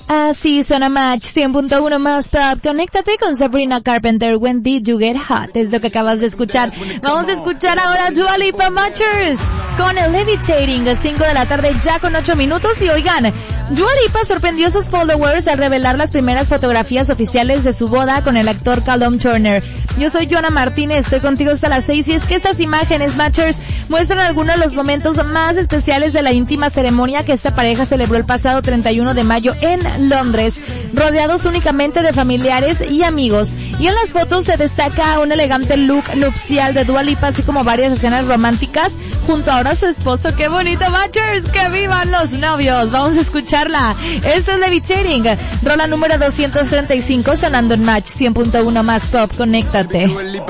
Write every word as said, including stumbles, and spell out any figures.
Así suena Match cien punto uno más top. Conéctate con Sabrina Carpenter, When Did You Get Hot? Es lo que acabas de escuchar. Vamos a escuchar ahora Dua Lipa Matchers con el Levitating a cinco de la tarde ya con ocho minutos. Y oigan, Dua Lipa sorprendió a sus followers al revelar las primeras fotografías oficiales de su boda con el actor Callum Turner. Yo soy Joana Martínez, estoy contigo hasta las seis y es que estas imágenes Matchers muestran algunos de los momentos más especiales de la íntima ceremonia que esta pareja celebró el pasado treinta y uno de mayo en Londres, rodeados únicamente de familiares y amigos. Y en las fotos se destaca un elegante look nupcial de Dua Lipa, así como varias escenas románticas junto ahora a su esposo. ¡Qué bonito, Matchers! ¡Que vivan los novios! Vamos a escucharla. Esto es Levitating, rola número doscientos treinta y cinco sonando en Match cien punto uno más top. Conéctate.